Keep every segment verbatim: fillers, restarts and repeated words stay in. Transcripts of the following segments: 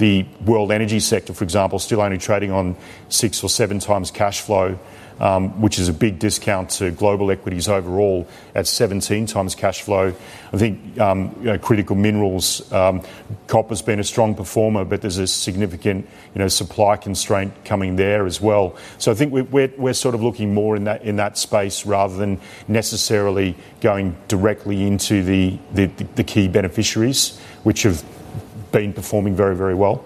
the world energy sector, for example, still only trading on six or seven times cash flow, um, which is a big discount to global equities overall at seventeen times cash flow. I think um, you know, critical minerals, um, copper's been a strong performer, but there's a significant you know supply constraint coming there as well. So I think we're we're, we're sort of looking more in that in that space rather than necessarily going directly into the the, the key beneficiaries, which have been performing very, very well.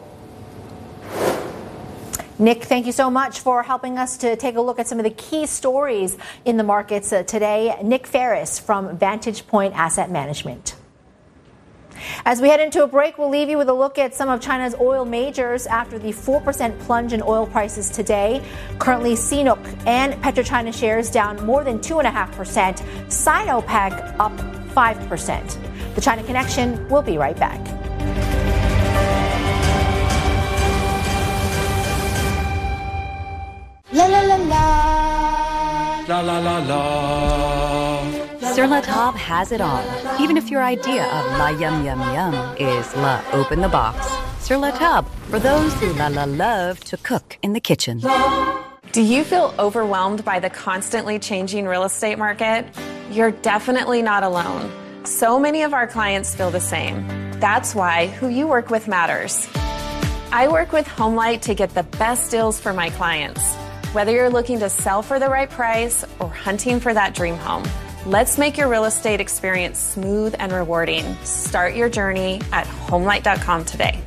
Nick, thank you so much for helping us to take a look at some of the key stories in the markets uh, today. Nick Ferris from Vantage Point Asset Management. As we head into a break, we'll leave you with a look at some of China's oil majors after the four percent plunge in oil prices today. Currently, CNOOC and PetroChina shares down more than two point five percent. Sinopec up five percent. The China Connection will be right back. La la la la. La la la la. Sur La Table has it all. Even if your idea of la yum yum yum is la open the box. Sur La Table, for those who la la love to cook in the kitchen. Do you feel overwhelmed by the constantly changing real estate market? You're definitely not alone. So many of our clients feel the same. That's why who you work with matters. I work with HomeLight to get the best deals for my clients. Whether you're looking to sell for the right price or hunting for that dream home, let's make your real estate experience smooth and rewarding. Start your journey at homelight dot com today.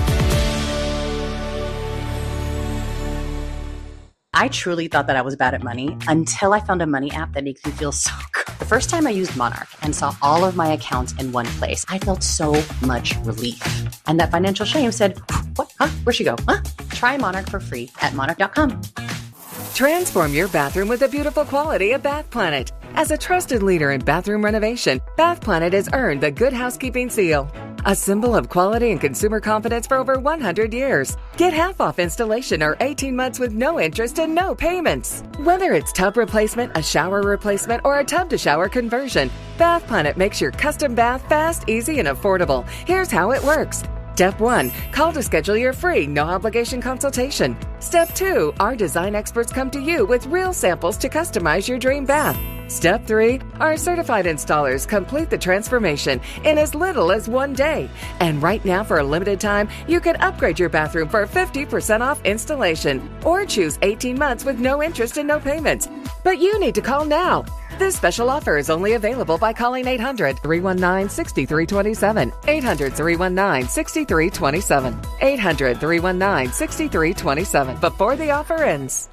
I truly thought that I was bad at money until I found a money app that makes me feel so good. The first time I used Monarch and saw all of my accounts in one place, I felt so much relief. And that financial shame said, what? Huh? Where'd she go? Huh? Try Monarch for free at monarch dot com. Transform your bathroom with the beautiful quality of Bath Planet. As a trusted leader in bathroom renovation, Bath Planet has earned the Good Housekeeping seal, a symbol of quality and consumer confidence for over one hundred years. Get half off installation or eighteen months with no interest and no payments. Whether it's tub replacement, a shower replacement, or a tub-to-shower conversion, Bath Planet makes your custom bath fast, easy, and affordable. Here's how it works. Step one, call to schedule your free, no-obligation consultation. Step two, our design experts come to you with real samples to customize your dream bath. Step three, our certified installers complete the transformation in as little as one day. And right now, for a limited time, you can upgrade your bathroom for fifty percent off installation or choose eighteen months with no interest and no payments. But you need to call now. This special offer is only available by calling eight hundred, three one nine, six three two seven, eight hundred, three one nine, six three two seven, eight hundred, three one nine, six three two seven before the offer ends.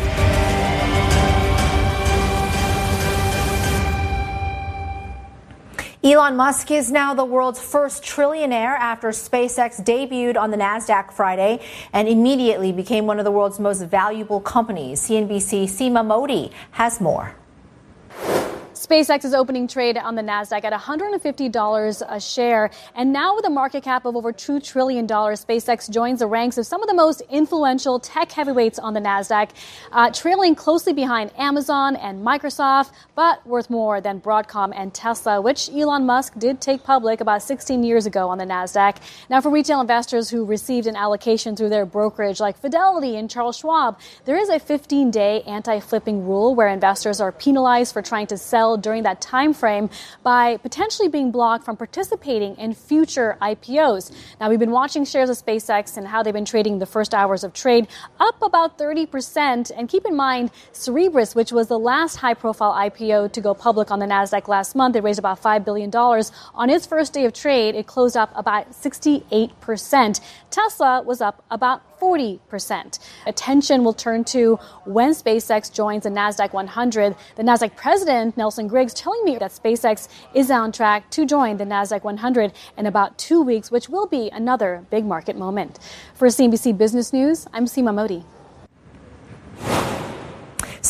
Elon Musk is now the world's first trillionaire after SpaceX debuted on the NASDAQ Friday and immediately became one of the world's most valuable companies. C N B C's Seema Modi has more. SpaceX is opening trade on the NASDAQ at one hundred fifty dollars a share. And now with a market cap of over two trillion dollars, SpaceX joins the ranks of some of the most influential tech heavyweights on the NASDAQ, uh, trailing closely behind Amazon and Microsoft, but worth more than Broadcom and Tesla, which Elon Musk did take public about sixteen years ago on the NASDAQ. Now, for retail investors who received an allocation through their brokerage like Fidelity and Charles Schwab, there is a fifteen-day anti-flipping rule where investors are penalized for trying to sell during that time frame by potentially being blocked from participating in future I P Os. Now, we've been watching shares of SpaceX and how they've been trading the first hours of trade, up about thirty percent. And keep in mind, Cerebras, which was the last high-profile I P O to go public on the NASDAQ last month, it raised about five billion dollars. On its first day of trade, it closed up about sixty-eight percent. Tesla was up about forty percent. Attention will turn to when SpaceX joins the NASDAQ one hundred. The NASDAQ president, Nelson Griggs, telling me that SpaceX is on track to join the NASDAQ one hundred in about two weeks, which will be another big market moment. For C N B C Business News, I'm Seema Modi.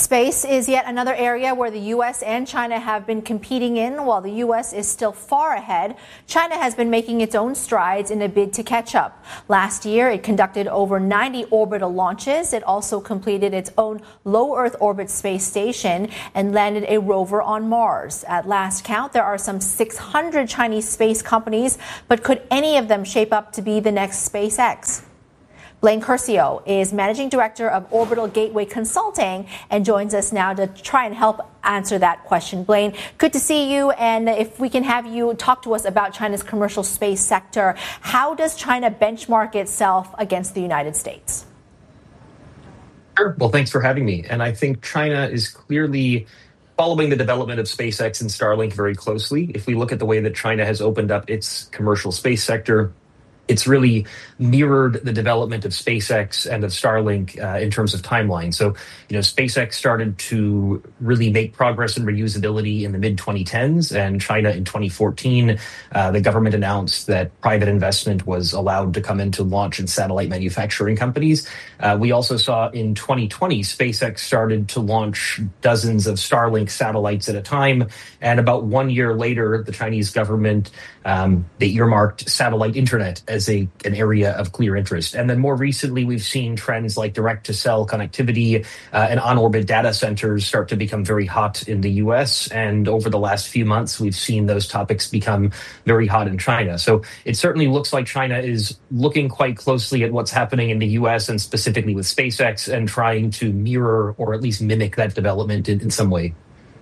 Space is yet another area where the U S and China have been competing in. While the U S is still far ahead, China has been making its own strides in a bid to catch up. Last year, it conducted over ninety orbital launches. It also completed its own low Earth orbit space station and landed a rover on Mars. At last count, there are some six hundred Chinese space companies, but could any of them shape up to be the next SpaceX? Blaine Curcio is Managing Director of Orbital Gateway Consulting and joins us now to try and help answer that question. Blaine, good to see you. And if we can have you talk to us about China's commercial space sector, how does China benchmark itself against the United States? Sure. Well, thanks for having me. And I think China is clearly following the development of SpaceX and Starlink very closely. If we look at the way that China has opened up its commercial space sector, it's really mirrored the development of SpaceX and of Starlink uh, in terms of timeline. So, you know, SpaceX started to really make progress in reusability in the mid twenty tens, and China in twenty fourteen, uh, the government announced that private investment was allowed to come into launch and satellite manufacturing companies. Uh, we also saw in twenty twenty, SpaceX started to launch dozens of Starlink satellites at a time. And about one year later, the Chinese government, um, they earmarked satellite internet as a an area of clear interest. And then more recently, we've seen trends like direct-to-cell connectivity uh, and on-orbit data centers start to become very hot in the U S. And over the last few months, we've seen those topics become very hot in China. So it certainly looks like China is looking quite closely at what's happening in the U S and specifically with SpaceX and trying to mirror or at least mimic that development in, in some way.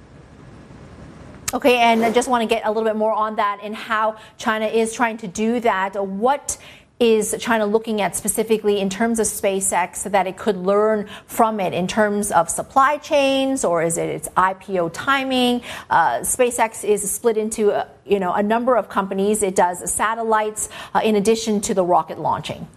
Okay, and I just want to get a little bit more on that and how China is trying to do that. What is China looking at specifically in terms of SpaceX so that it could learn from it in terms of supply chains, or is it its I P O timing? Uh, SpaceX is split into, uh, you know, a number of companies. It does satellites uh, in addition to the rocket launching.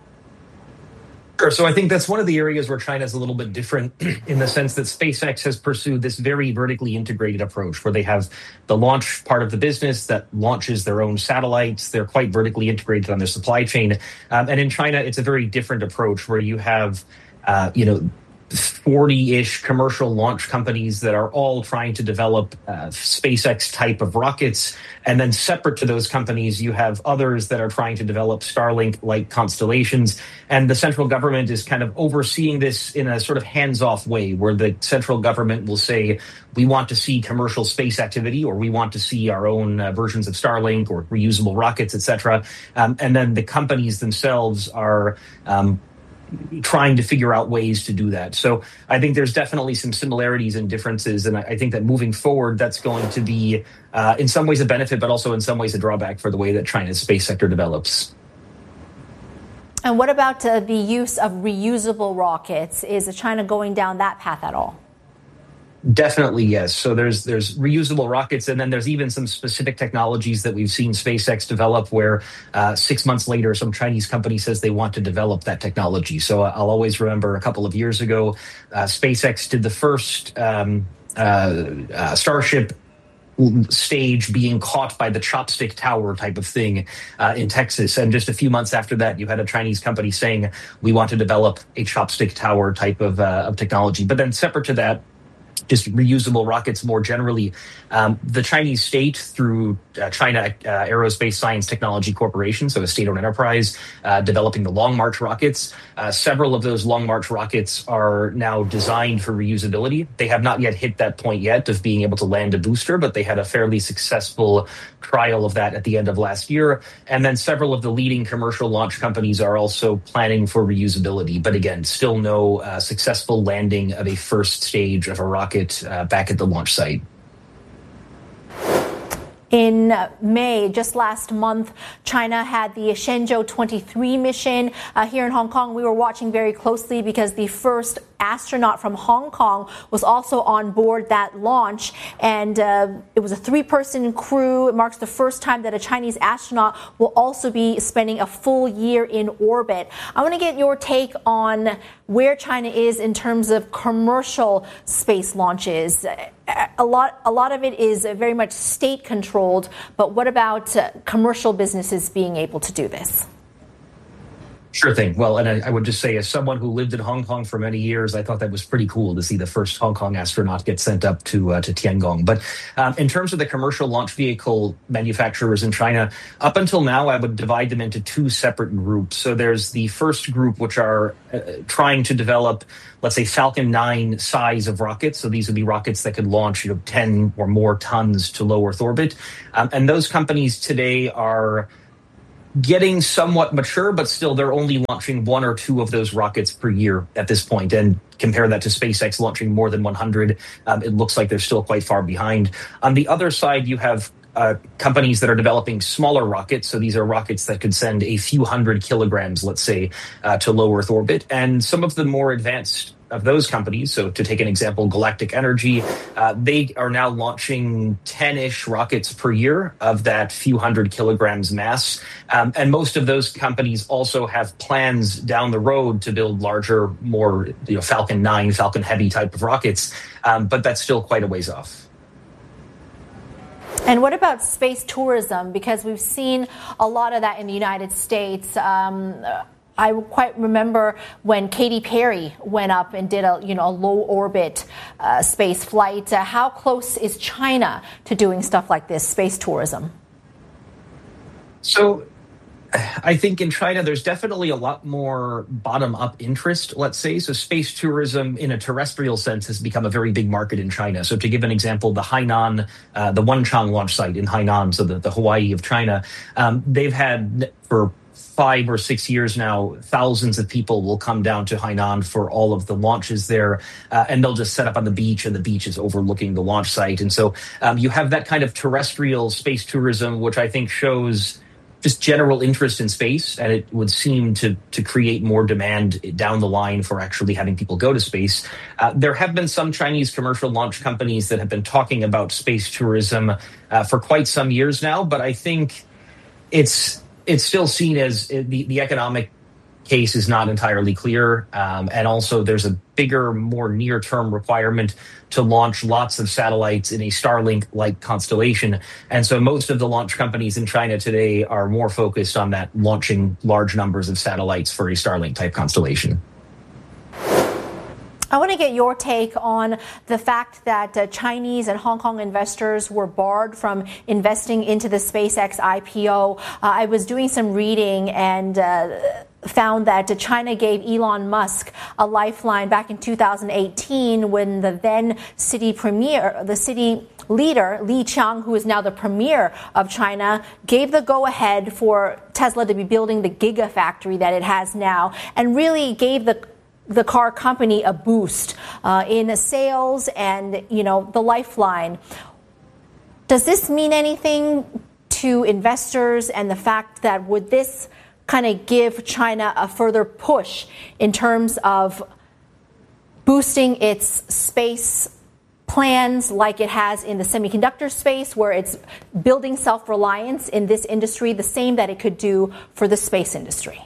Sure. So I think that's one of the areas where China is a little bit different in the sense that SpaceX has pursued this very vertically integrated approach where they have the launch part of the business that launches their own satellites. They're quite vertically integrated on their supply chain. Um, and in China, it's a very different approach where you have, uh, you know, forty-ish commercial launch companies that are all trying to develop uh, SpaceX type of rockets. And then separate to those companies, you have others that are trying to develop Starlink-like constellations. And the central government is kind of overseeing this in a sort of hands-off way where the central government will say, we want to see commercial space activity, or we want to see our own uh, versions of Starlink or reusable rockets, et cetera. Um, and then the companies themselves are um, trying to figure out ways to do that. So I think there's definitely some similarities and differences. And I think that moving forward, that's going to be uh, in some ways a benefit, but also in some ways a drawback for the way that China's space sector develops. And what about uh, the use of reusable rockets? Is China going down that path at all? Definitely, yes. So there's there's reusable rockets, and then there's even some specific technologies that we've seen SpaceX develop where uh, six months later, some Chinese company says they want to develop that technology. So I'll always remember a couple of years ago, uh, SpaceX did the first um, uh, uh, Starship stage being caught by the chopstick tower type of thing uh, in Texas. And just a few months after that, you had a Chinese company saying, we want to develop a chopstick tower type of, uh, of technology. But then separate to that, just reusable rockets more generally. Um, the Chinese state, through uh, China uh, Aerospace Science Technology Corporation, so a state-owned enterprise, uh, developing the Long March rockets. Uh, several of those Long March rockets are now designed for reusability. They have not yet hit that point yet of being able to land a booster, but they had a fairly successful trial of that at the end of last year. And then several of the leading commercial launch companies are also planning for reusability. But again, still no uh, successful landing of a first stage of a rocket uh, back at the launch site. In May, just last month, China had the Shenzhou twenty-three mission. Uh, here in Hong Kong, we were watching very closely because the first astronaut from Hong Kong was also on board that launch. And uh, it was a three-person crew. It marks the first time that a Chinese astronaut will also be spending a full year in orbit. I want to get your take on where China is in terms of commercial space launches. A lot, a lot of it is very much state-controlled, but what about uh, commercial businesses being able to do this? Sure thing. Well, and I, I would just say, as someone who lived in Hong Kong for many years, I thought that was pretty cool to see the first Hong Kong astronaut get sent up to uh, to Tiangong. But um, in terms of the commercial launch vehicle manufacturers in China, up until now, I would divide them into two separate groups. So there's the first group, which are uh, trying to develop, let's say, Falcon nine size of rockets. So these would be rockets that could launch, you know, ten or more tons to low Earth orbit. Um, and those companies today are getting somewhat mature, but still they're only launching one or two of those rockets per year at this point. And compare that to SpaceX launching more than one hundred, um, it looks like they're still quite far behind. On the other side, you have uh, companies that are developing smaller rockets. So these are rockets that could send a few hundred kilograms, let's say, uh, to low Earth orbit. And some of the more advanced of those companies, so to take an example, Galactic Energy, uh, they are now launching ten-ish rockets per year of that few hundred kilograms mass. Um, and most of those companies also have plans down the road to build larger, more you know, Falcon nine, Falcon Heavy type of rockets. Um, but that's still quite a ways off. And what about space tourism? Because we've seen a lot of that in the United States. Um, I quite remember when Katy Perry went up and did a, you know, a low orbit uh, space flight. Uh, how close is China to doing stuff like this, space tourism? So I think in China, there's definitely a lot more bottom-up interest, let's say. So space tourism in a terrestrial sense has become a very big market in China. So to give an example, the Hainan, uh, the Wenchang launch site in Hainan, so the, the Hawaii of China, um, they've had for five or six years now, thousands of people will come down to Hainan for all of the launches there, uh, and they'll just set up on the beach, and the beach is overlooking the launch site. And so um, you have that kind of terrestrial space tourism, which I think shows just general interest in space, and it would seem to to create more demand down the line for actually having people go to space. Uh, there have been some Chinese commercial launch companies that have been talking about space tourism uh, for quite some years now, but I think it's it's still seen as the, the economic case is not entirely clear. Um, and also there's a bigger, more near-term requirement to launch lots of satellites in a Starlink-like constellation. And so most of the launch companies in China today are more focused on that, launching large numbers of satellites for a Starlink-type constellation. I want to get your take on the fact that uh, Chinese and Hong Kong investors were barred from investing into the SpaceX I P O. Uh, I was doing some reading and uh, found that China gave Elon Musk a lifeline back in two thousand eighteen when the then city premier, the city leader, Li Qiang, who is now the premier of China, gave the go-ahead for Tesla to be building the gigafactory that it has now, and really gave the the car company a boost uh, in sales and, you know, the lifeline. Does this mean anything to investors, and the fact that would this kind of give China a further push in terms of boosting its space plans like it has in the semiconductor space, where it's building self-reliance in this industry, the same that it could do for the space industry?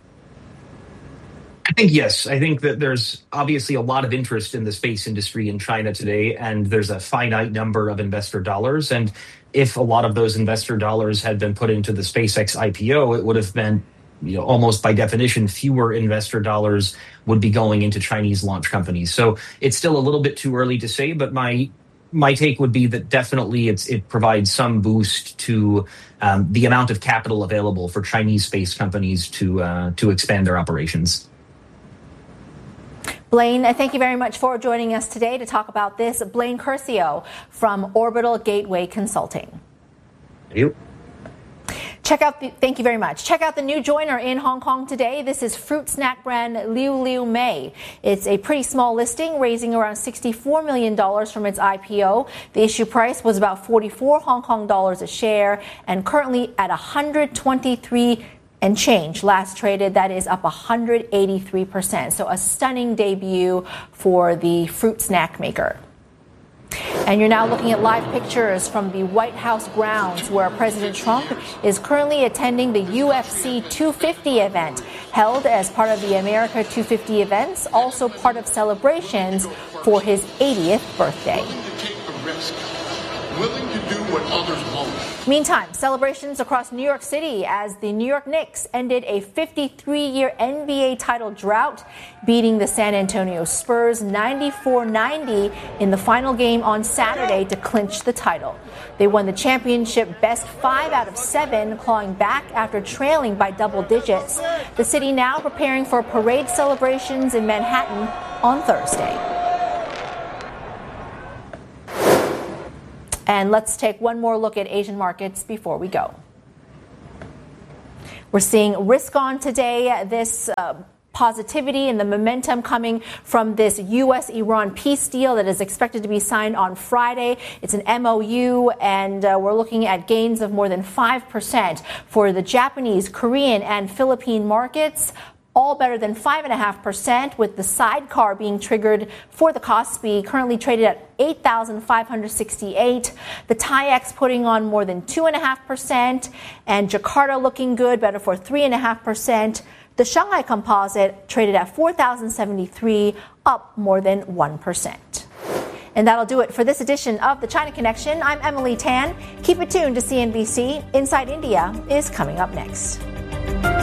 I think yes. I think that there's obviously a lot of interest in the space industry in China today, and there's a finite number of investor dollars. And if a lot of those investor dollars had been put into the SpaceX I P O, it would have meant, you know, almost by definition, fewer investor dollars would be going into Chinese launch companies. So it's still a little bit too early to say, but my my take would be that definitely it's, it provides some boost to um, the amount of capital available for Chinese space companies to uh, to expand their operations. Blaine, thank you very much for joining us today to talk about this. Blaine Curcio from Orbital Gateway Consulting. Thank you. Check out the, thank you very much. Check out the new joiner in Hong Kong today. This is fruit snack brand Liu Liu Mei. It's a pretty small listing, raising around sixty-four million dollars from its I P O. The issue price was about forty-four Hong Kong dollars a share, and currently at one hundred twenty-three and change. Last traded, that is up one hundred eighty-three percent. So a stunning debut for the fruit snack maker. And you're now looking at live pictures from the White House grounds, where President Trump is currently attending the U F C two fifty event, held as part of the America two fifty events, also part of celebrations for his eightieth birthday. willing to do what others won't. Meantime, celebrations across New York City as the New York Knicks ended a fifty-three-year N B A title drought, beating the San Antonio Spurs ninety-four ninety in the final game on Saturday to clinch the title. They won the championship best five out of seven, clawing back after trailing by double digits. The city now preparing for parade celebrations in Manhattan on Thursday. And let's take one more look at Asian markets before we go. We're seeing risk on today. This uh, positivity and the momentum coming from this U S Iran peace deal that is expected to be signed on Friday. It's an M O U, and uh, we're looking at gains of more than five percent for the Japanese, Korean, and Philippine markets. All better than five point five percent, with the sidecar being triggered for the Kospi, currently traded at eight thousand five hundred sixty-eight. The T A I X putting on more than two point five percent, and Jakarta looking good, better for three point five percent. The Shanghai Composite traded at four thousand seventy-three, up more than one percent. And that'll do it for this edition of the China Connection. I'm Emily Tan. Keep it tuned to C N B C. Inside India is coming up next.